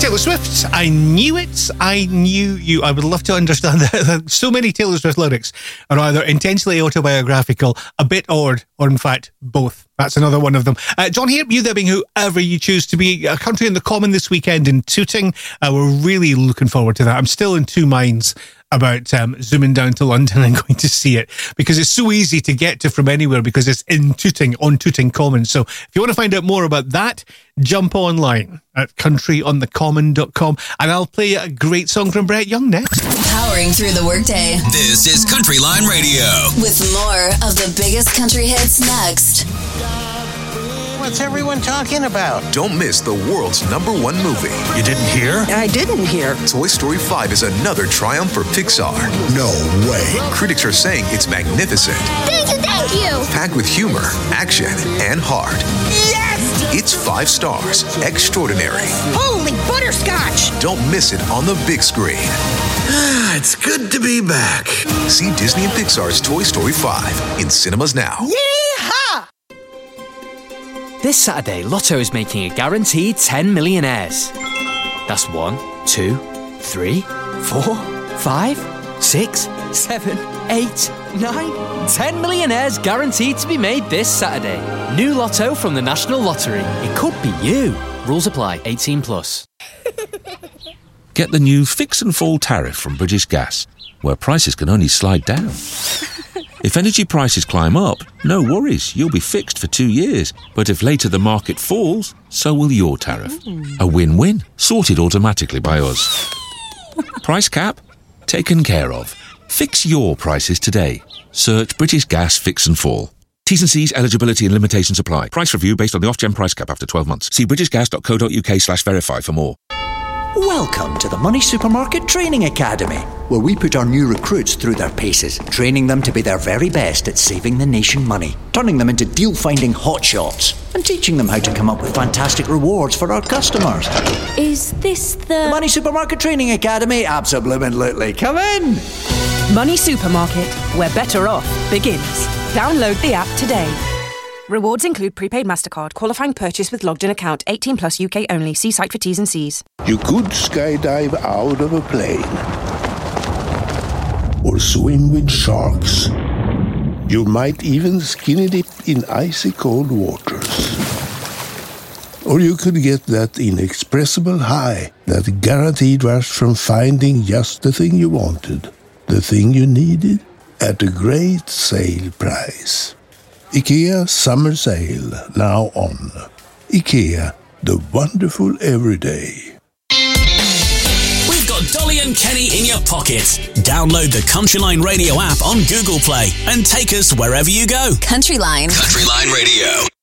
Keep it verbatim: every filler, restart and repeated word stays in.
Taylor Swift, I knew it, I knew you. I would love to understand that. So many Taylor Swift lyrics are either intentionally autobiographical, a bit odd, or in fact, both. That's another one of them. Uh, John here, you there being whoever you choose to be. A country in the common this weekend in Tooting. Uh, we're really looking forward to that. I'm still in two minds about um, zooming down to London and going to see it, because it's so easy to get to from anywhere because it's in Tooting, on Tooting Common. So if you want to find out more about that, jump online at country on the common dot com, and I'll play a great song from Brett Young next. Powering through the workday. This is Country Line Radio. With more of the biggest country hits next. What's everyone talking about? Don't miss the world's number one movie. You didn't hear? I didn't hear. Toy Story five is another triumph for Pixar. No way. Critics are saying it's magnificent. Thank you, thank you. Packed with humor, action, and heart. Yes! It's five stars. Extraordinary. Holy butterscotch! Don't miss it on the big screen. It's good to be back. See Disney and Pixar's Toy Story five in cinemas now. Yeehaw! This Saturday, Lotto is making a guaranteed ten millionaires. That's one, two, three, four, five, six, seven, eight, nine, ten millionaires guaranteed to be made this Saturday. New Lotto from the National Lottery. It could be you. Rules apply. eighteen plus. Get the new Fix and Fall tariff from British Gas, where prices can only slide down. If energy prices climb up, no worries, you'll be fixed for two years. But if later the market falls, so will your tariff. A win-win, sorted automatically by us. Price cap? Taken care of. Fix your prices today. Search British Gas Fix and Fall. T's and C's, eligibility and limitations apply. Price review based on the Ofgem price cap after twelve months. See britishgas.co.uk slash verify for more. Welcome to the Money Supermarket Training Academy, where we put our new recruits through their paces, training them to be their very best at saving the nation money, turning them into deal-finding hotshots, and teaching them how to come up with fantastic rewards for our customers. Is this the... The Money Supermarket Training Academy? Absolutely. Come in! Money Supermarket, where better off begins. Download the app today. Rewards include prepaid MasterCard, qualifying purchase with logged-in account, eighteen plus U K only. See site for T's and C's. You could skydive out of a plane. Or swim with sharks. You might even skinny dip in icy cold waters. Or you could get that inexpressible high, that guaranteed rush from finding just the thing you wanted, the thing you needed, at a great sale price. IKEA Summer Sale, now on. IKEA, the wonderful everyday. We've got Dolly and Kenny in your pocket. Download the Countryline Radio app on Google Play and take us wherever you go. Countryline. Countryline Radio.